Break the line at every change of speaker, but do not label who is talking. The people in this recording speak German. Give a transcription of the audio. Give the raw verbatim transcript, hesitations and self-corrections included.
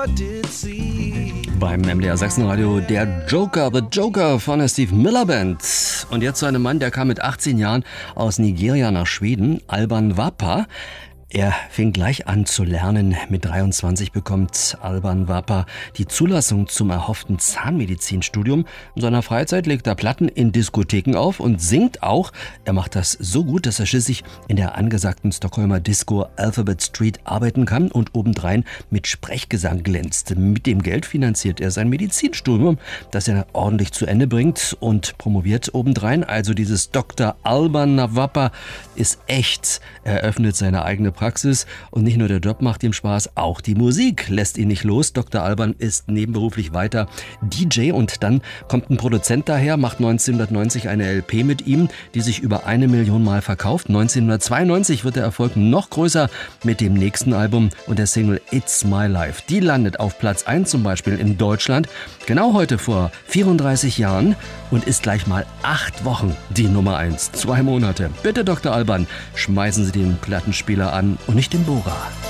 Beim M D R Sachsenradio der Joker, The Joker von der Steve Miller Band. Und jetzt zu einem Mann, der kam mit achtzehn Jahren aus Nigeria nach Schweden, Alban Wapa. Er fing gleich an zu lernen. Mit dreiundzwanzig bekommt Alban Wapa die Zulassung zum erhofften Zahnmedizinstudium. In seiner Freizeit legt er Platten in Diskotheken auf und singt auch. Er macht das so gut, dass er schließlich in der angesagten Stockholmer Disco Alphabet Street arbeiten kann und obendrein mit Sprechgesang glänzt. Mit dem Geld finanziert er sein Medizinstudium, das er ordentlich zu Ende bringt und promoviert obendrein. Also dieses Doktor Alban Wapa ist echt. Er eröffnet seine eigene Praxis und nicht nur der Job macht ihm Spaß, auch die Musik lässt ihn nicht los. Doktor Alban ist nebenberuflich weiter D J und dann kommt ein Produzent daher, macht neunzehnhundertneunzig eine L P mit ihm, die sich über eine Million Mal verkauft. neunzehnhundertzweiundneunzig wird der Erfolg noch größer mit dem nächsten Album und der Single It's My Life. Die landet auf Platz eins zum Beispiel in Deutschland, genau heute vor vierunddreißig Jahren und ist gleich mal acht Wochen die Nummer eins. Zwei Monate. Bitte, Doktor Alban, schmeißen Sie den Plattenspieler an und nicht den Bohrer.